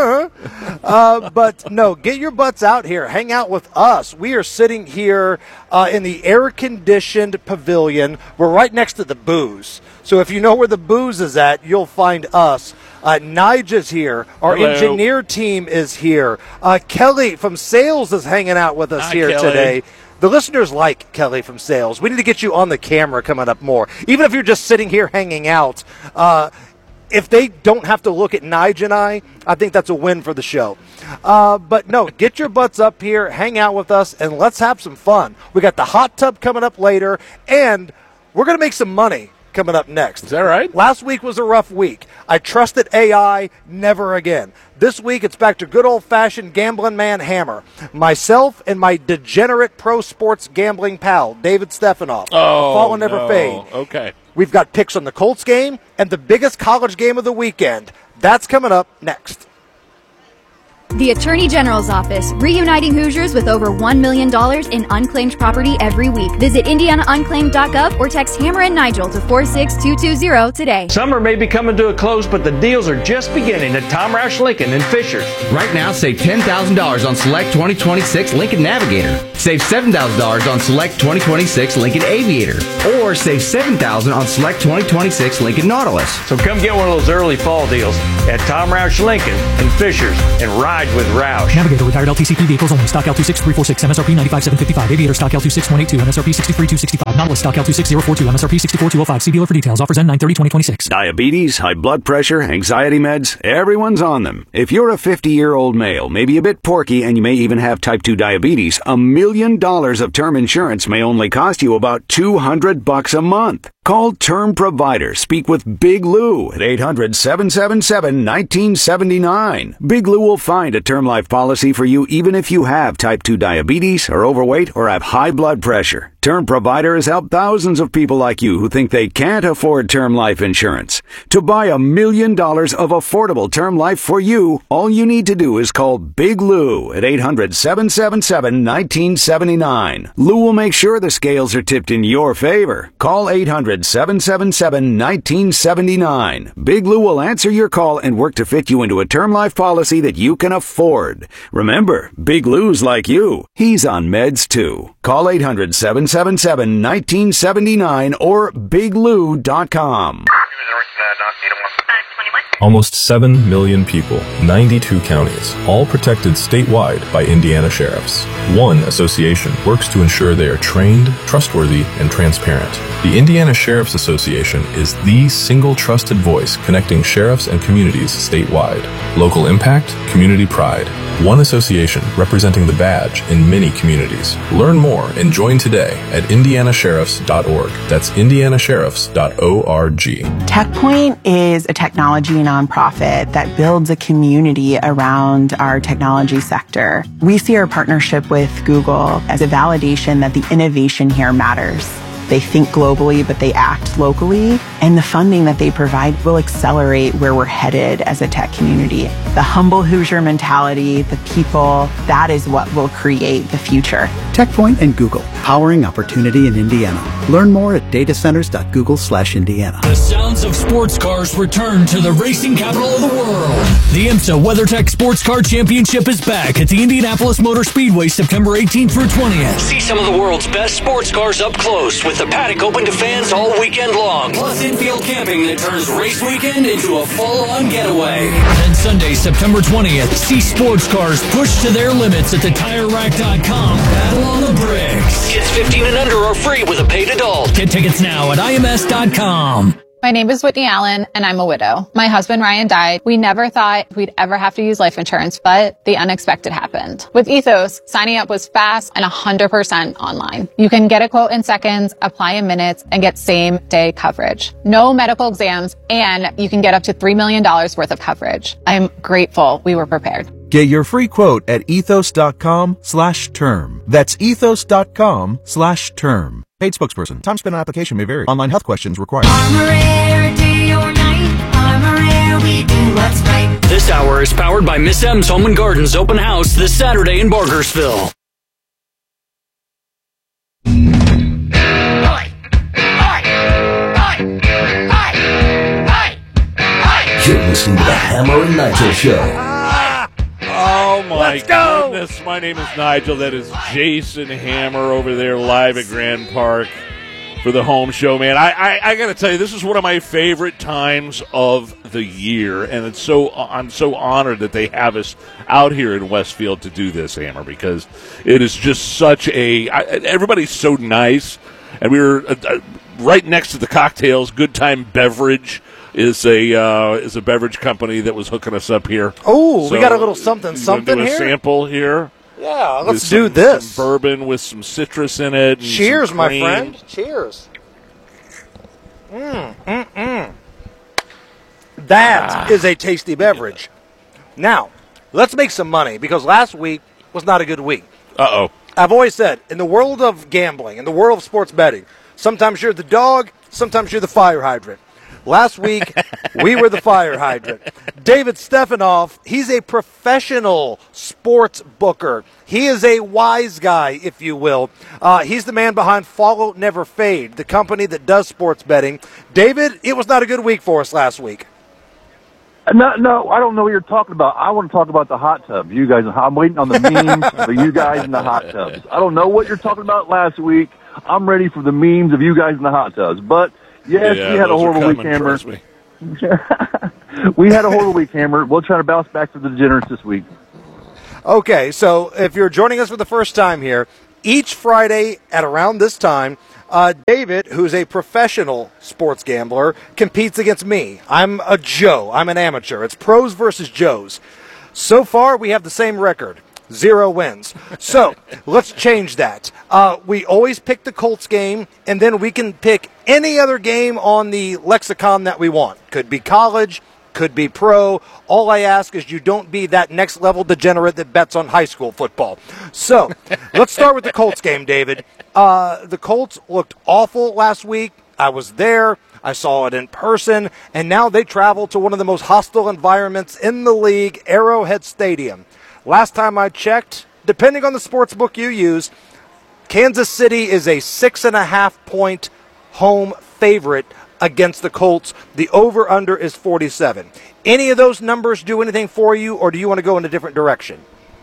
But no, get your butts out here. Hang out with us. We are sitting here in the air-conditioned pavilion. We're right next to the booze. So if you know where the booze is at, you'll find us. Nige is here. Our engineer team is here. Kelly from Sales is hanging out with us here today. The listeners like Kelly from Sales. We need to get you on the camera coming up more. Even if you're just sitting here hanging out, if they don't have to look at Nige and I think that's a win for the show. But no, get your butts up here, hang out with us, and let's have some fun. We got the hot tub coming up later, and we're going to make some money coming up next. Is that right? Last week was a rough week. I trusted AI, never again. This week, it's back to good old-fashioned gambling man Hammer. Myself and my degenerate pro sports gambling pal, David Stefanoff. Fall and never fade. Okay. We've got picks on the Colts game and the biggest college game of the weekend. That's coming up next. The Attorney General's Office, reuniting Hoosiers with over $1 million in unclaimed property every week. Visit IndianaUnclaimed.gov or text Hammer and Nigel to 46220 today. Summer may be coming to a close, but the deals are just beginning at Tom Roush Lincoln in Fishers. Right now, save $10,000 on select 2026 Lincoln Navigator. Save $7,000 on select 2026 Lincoln Aviator. Or save $7,000 on select 2026 Lincoln Nautilus. So come get one of those early fall deals at Tom Roush Lincoln in Fishers and ride with Roush. Navigator retired LTCP vehicles only. Stock L26346, MSRP 95,755. Aviator stock L26182, MSRP 63,265. Nautilus stock L26042, MSRP 64,205. See dealer for details. Offers end 9/30/2026. Diabetes, high blood pressure, anxiety meds, everyone's on them. If you're a 50-year-old male, maybe a bit porky, and you may even have type 2 diabetes, $1 million of term insurance may only cost you about $200 a month. Call Term Provider. Speak with Big Lou at 800-777-1979. Big Lou will find a term life policy for you even if you have type 2 diabetes, are overweight, or have high blood pressure. Term Provider has helped thousands of people like you who think they can't afford term life insurance. To buy $1 million of affordable term life for you, all you need to do is call Big Lou at 800-777-1979. Lou will make sure the scales are tipped in your favor. Call 800-777-1979. Big Lou will answer your call and work to fit you into a term life policy that you can afford. Remember, Big Lou's like you. He's on meds too. Call 800-777-1979 or biglou.com. Almost 7 million people, 92 counties, all protected statewide by Indiana sheriffs. One association works to ensure they are trained, trustworthy, and transparent. The Indiana Sheriff's Association is the single trusted voice connecting sheriffs and communities statewide. Local impact, community pride. One association representing the badge in many communities. Learn more and join today at indianasheriffs.org. That's indianasheriffs.org. TechPoint is a technology nonprofit that builds a community around our technology sector. We see our partnership with Google as a validation that the innovation here matters. They think globally, but they act locally, and the funding that they provide will accelerate where we're headed as a tech community. The humble Hoosier mentality, the people, that is what will create the future. TechPoint and Google, powering opportunity in Indiana. Learn more at datacenters.google/Indiana. The sounds of sports cars return to the racing capital of the world. The IMSA WeatherTech Sports Car Championship is back at the Indianapolis Motor Speedway September 18th through 20th. See some of the world's best sports cars up close with the paddock open to fans all weekend long. Plus infield camping that turns race weekend into a full-on getaway. And Sunday, September 20th, see sports cars pushed to their limits at the TireRack.com Battle on the Bricks. Kids 15 and under are free with a paid adult. Get tickets now at IMS.com. My name is Whitney Allen, and I'm a widow. My husband, Ryan, died. We never thought we'd ever have to use life insurance, but the unexpected happened. With Ethos, signing up was fast and 100% online. You can get a quote in seconds, apply in minutes, and get same-day coverage. No medical exams, and you can get up to $3 million worth of coverage. I'm grateful we were prepared. Get your free quote at ethos.com/term. That's ethos.com/term. Paid spokesperson. Time spent on application may vary. Online health questions required. This hour is powered by Miss M's Home and Gardens open house this Saturday in Bargersville. You're listening to the Hammer and Nigel Show. Oh my goodness, my name is Nigel. That is Jason Hammer over there live at Grand Park for the home show, man. I got to tell you, this is one of my favorite times of the year, and I'm so honored that they have us out here in Westfield to do this, Hammer, because it is just such everybody's so nice, and we were right next to the cocktails. Good Time Beverage is a beverage company that was hooking us up here. Oh, so we got a little something do here. A sample here. Yeah, let's do this. Some bourbon with some citrus in it. And cheers, some my cream. friend. Cheers. That is a tasty beverage. Now, let's make some money because last week was not a good week. Uh-oh. I've always said, in the world of gambling, in the world of sports betting, sometimes you're the dog, sometimes you're the fire hydrant. Last week, we were the fire hydrant. David Stefanoff, he's a professional sports booker. He is a wise guy, if you will. He's the man behind Follow Never Fade, the company that does sports betting. David, it was not a good week for us last week. No, I don't know what you're talking about. I want to talk about the hot tub. You guys, I'm waiting on the memes for you guys in the hot tubs. I don't know what you're talking about last week. I'm ready for the memes of you guys in the hot tubs. But, yes, we had a horrible week, Hammer. We had a horrible week, Hammer. We'll try to bounce back for the degenerates this week. Okay, so if you're joining us for the first time here, each Friday at around this time, David, who's a professional sports gambler, competes against me. I'm a Joe. I'm an amateur. It's pros versus Joes. So far, we have the same record, 0 wins. So let's change that. We always pick the Colts game, and then we can pick any other game on the lexicon that we want. Could be college, could be pro. All I ask is you don't be that next level degenerate that bets on high school football. So let's start with the Colts game, David. The Colts looked awful last week. I was there. I saw it in person. And now they travel to one of the most hostile environments in the league, Arrowhead Stadium. Last time I checked, depending on the sports book you use, Kansas City is a 6.5-point home favorite against the Colts. The over-under is 47. Any of those numbers do anything for you, or do you want to go in a different direction?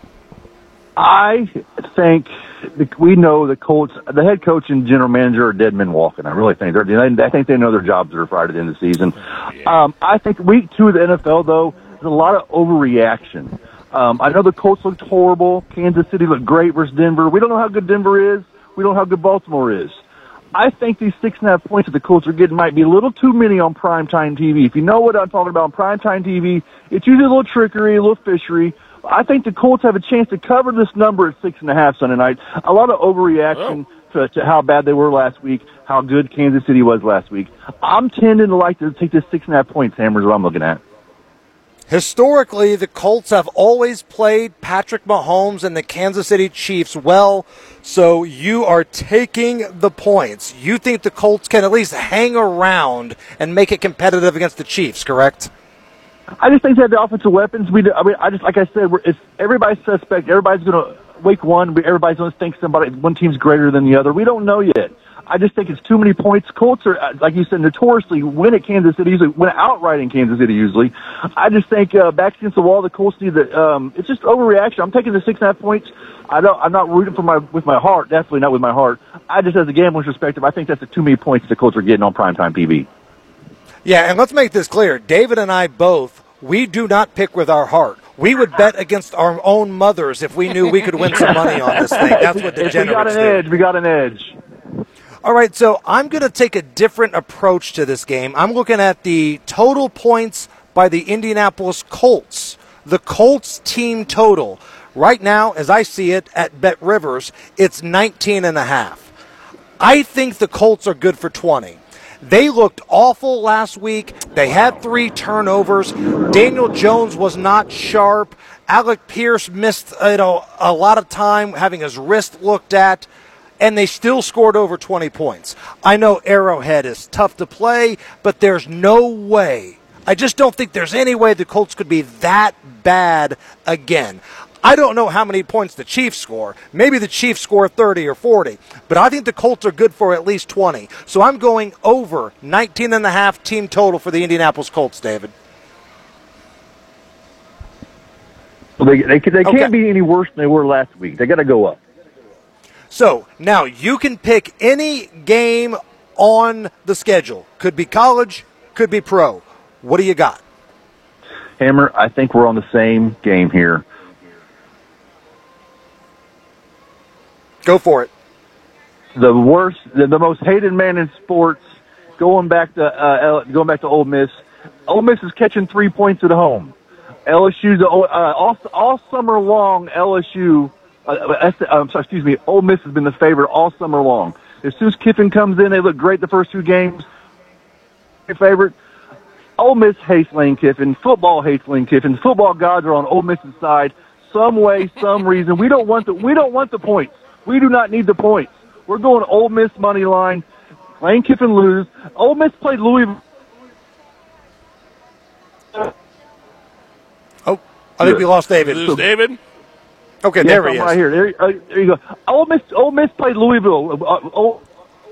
I think we know the Colts, the head coach and general manager are dead men walking. I really think I think they know their jobs are fried at the end of the season. I think week 2 of the NFL, though, there's a lot of overreaction. I know the Colts looked horrible. Kansas City looked great versus Denver. We don't know how good Denver is. We don't know how good Baltimore is. I think these 6.5 points that the Colts are getting might be a little too many on primetime TV. If you know what I'm talking about on primetime TV, it's usually a little trickery, a little fishery. I think the Colts have a chance to cover this number at 6.5 Sunday night. A lot of overreaction to how bad they were last week, how good Kansas City was last week. I'm tending to like to take this 6.5 points, Hammer, is what I'm looking at. Historically, the Colts have always played Patrick Mahomes and the Kansas City Chiefs well, so you are taking the points. You think the Colts can at least hang around and make it competitive against the Chiefs, correct? I just think they have the offensive weapons. Like I said, it's everybody's suspect. Everybody's going to, week 1, everybody's going to think one team's greater than the other. We don't know yet. I just think it's too many points. Colts are, like you said, notoriously win at Kansas City, usually win outright in Kansas City usually. I just think back against the wall, the Colts need that. It's just overreaction. I'm taking the 6.5 points. I'm not rooting with my heart, definitely not with my heart. I just, as a gambler's perspective, I think that's too many points the Colts are getting on primetime TV. Yeah, and let's make this clear. David and I both, we do not pick with our heart. We would bet against our own mothers if we knew we could win some money on this thing. That's what degenerates do. We got an edge. All right, so I'm going to take a different approach to this game. I'm looking at the total points by the Indianapolis Colts. The Colts team total. Right now, as I see it at Bet Rivers, it's 19.5. I think the Colts are good for 20. They looked awful last week. They had 3 turnovers. Daniel Jones was not sharp. Alec Pierce missed a lot of time having his wrist looked at. And they still scored over 20 points. I know Arrowhead is tough to play, but there's no way. I just don't think there's any way the Colts could be that bad again. I don't know how many points the Chiefs score. Maybe the Chiefs score 30 or 40. But I think the Colts are good for at least 20. So I'm going over 19.5 team total for the Indianapolis Colts, David. Well, they can't be any worse than they were last week. They got to go up. So, now you can pick any game on the schedule. Could be college, could be pro. What do you got? Hammer, I think we're on the same game here. Go for it. The worst, the most hated man in sports, going back to Ole Miss. Ole Miss is catching 3 points at home. LSU, all summer long, LSU... Ole Miss has been the favorite all summer long. As soon as Kiffin comes in, they look great the first 2 games. Your favorite? Ole Miss hates Lane Kiffin. Football hates Lane Kiffin. Football gods are on Ole Miss's side. Some way, some reason. We don't want the points. We do not need the points. We're going Ole Miss money line. Lane Kiffin lose. Ole Miss played Louisville I think we lost David. Is this David? Okay, Yes, there he I'm is. right here. There you go. Ole Miss played Louisville.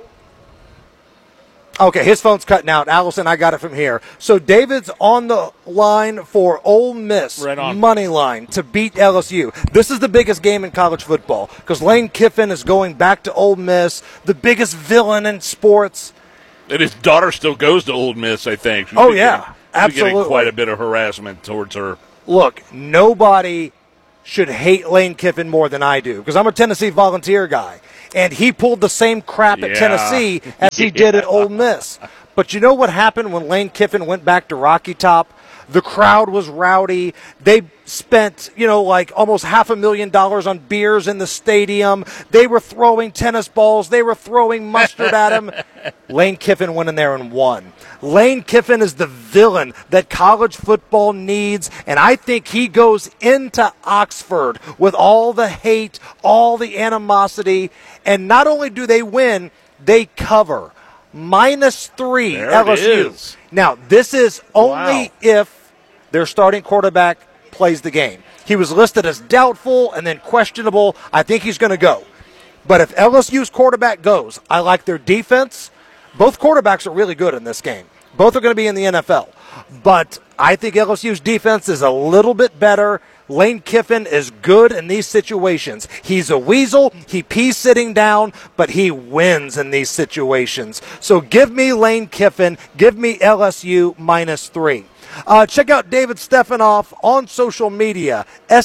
Okay, his phone's cutting out. Allison, I got it from here. So David's on the line for Ole Miss money line to beat LSU. This is the biggest game in college football because Lane Kiffin is going back to Ole Miss, the biggest villain in sports. And his daughter still goes to Ole Miss, I think. Oh, yeah, absolutely. Getting quite a bit of harassment towards her. Look, nobody should hate Lane Kiffin more than I do because I'm a Tennessee Volunteer guy. And he pulled the same crap at Tennessee as he did at Ole Miss. But you know what happened when Lane Kiffin went back to Rocky Top? The crowd was rowdy. They spent, like almost $500,000 on beers in the stadium. They were throwing tennis balls. They were throwing mustard at him. Lane Kiffin went in there and won. Lane Kiffin is the villain that college football needs, and I think he goes into Oxford with all the hate, all the animosity, and not only do they win, they cover. -3 There LSU. it is. Now, this is only if their starting quarterback plays the game. He was listed as doubtful and then questionable. I think he's going to go. But if LSU's quarterback goes, I like their defense. Both quarterbacks are really good in this game. Both are going to be in the NFL. But I think LSU's defense is a little bit better. Lane Kiffin is good in these situations. He's a weasel. He pees sitting down, but he wins in these situations. So give me Lane Kiffin. Give me LSU -3. Check out David Stefanoff on social media,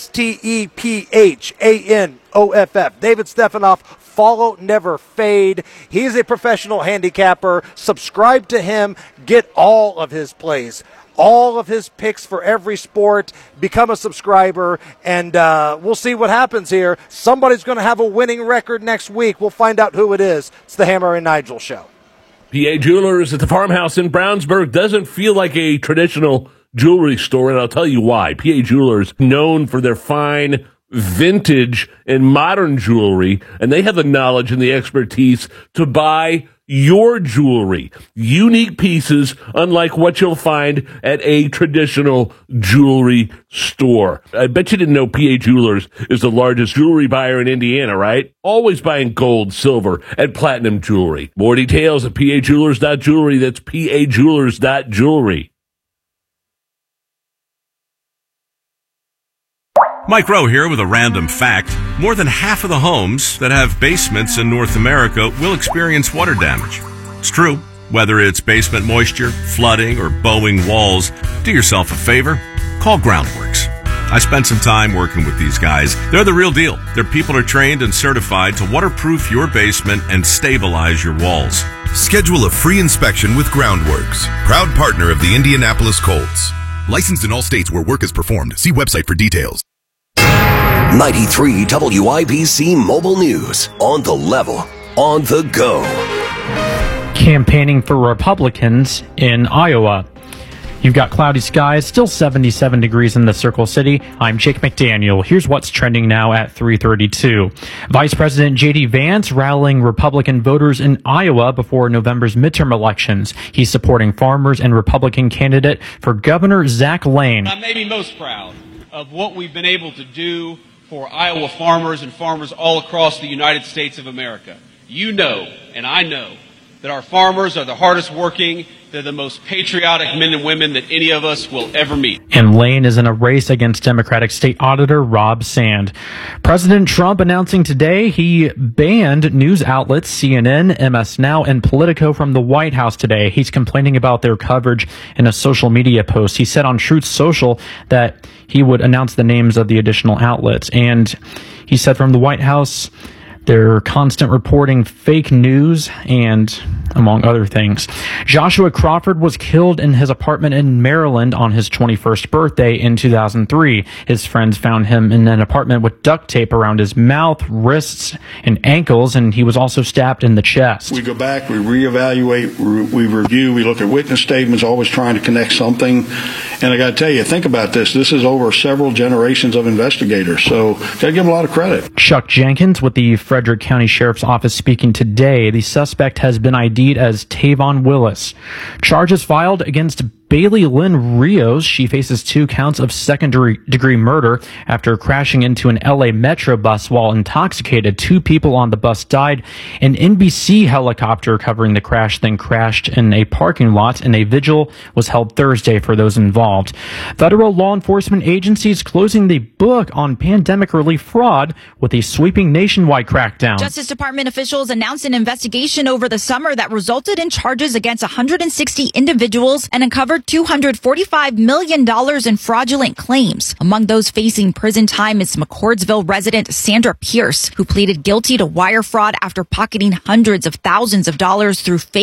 STEPHANOFF. David Stefanoff, follow, never fade. He's a professional handicapper. Subscribe to him. Get all of his plays, all of his picks for every sport. Become a subscriber, and we'll see what happens here. Somebody's going to have a winning record next week. We'll find out who it is. It's the Hammer and Nigel Show. PA Jewelers at the Farmhouse in Brownsburg doesn't feel like a traditional jewelry store, and I'll tell you why. PA Jewelers, known for their fine vintage and modern jewelry, and they have the knowledge and the expertise to buy your jewelry. Unique pieces, unlike what you'll find at a traditional jewelry store. I bet you didn't know PA Jewelers is the largest jewelry buyer in Indiana, right? Always buying gold, silver, and platinum jewelry. More details at pajewelers.jewelry. That's pajewelers.jewelry. Mike Rowe here with a random fact. More than half of the homes that have basements in North America will experience water damage. It's true. Whether it's basement moisture, flooding, or bowing walls, do yourself a favor. Call Groundworks. I spent some time working with these guys. They're the real deal. Their people are trained and certified to waterproof your basement and stabilize your walls. Schedule a free inspection with Groundworks, proud partner of the Indianapolis Colts. Licensed in all states where work is performed. See website for details. 93 WIBC Mobile News. On the level. On the go. Campaigning for Republicans in Iowa. You've got cloudy skies, still 77 degrees in the Circle City. I'm Jake McDaniel. Here's what's trending now at 3:32. Vice President J.D. Vance rallying Republican voters in Iowa before November's midterm elections. He's supporting farmers and Republican candidate for Governor Zach Lane. I may be most proud of what we've been able to do for Iowa farmers and farmers all across the United States of America. You know, and I know, that our farmers are the hardest working, they're the most patriotic men and women that any of us will ever meet. And Lane is in a race against Democratic State Auditor Rob Sand. President Trump announcing today he banned news outlets CNN, MS Now, and Politico from the White House today. He's complaining about their coverage in a social media post. He said on Truth Social that he would announce the names of the additional outlets. And he said from the White House, they're constant reporting fake news and among other things. Joshua Crawford was killed in his apartment in Maryland on his 21st birthday in 2003. His friends found him in an apartment with duct tape around his mouth, wrists, and ankles, and he was also stabbed in the chest. We go back, we reevaluate, we review, we look at witness statements, always trying to connect something. And I got to tell you, think about this. This is over several generations of investigators, so got to give them a lot of credit. Chuck Jenkins with the Frederick County Sheriff's Office speaking today. The suspect has been ID'd as Tavon Willis. Charges filed against Bailey Lynn Rios. She faces 2 counts of second-degree murder after crashing into an LA Metro bus while intoxicated. 2 people on the bus died. An NBC helicopter covering the crash then crashed in a parking lot, and a vigil was held Thursday for those involved. Federal law enforcement agencies closing the book on pandemic relief fraud with a sweeping nationwide crackdown. Justice Department officials announced an investigation over the summer that resulted in charges against 160 individuals and uncovered $245 million in fraudulent claims. Among those facing prison time is McCordsville resident Sandra Pierce, who pleaded guilty to wire fraud after pocketing hundreds of thousands of dollars through fake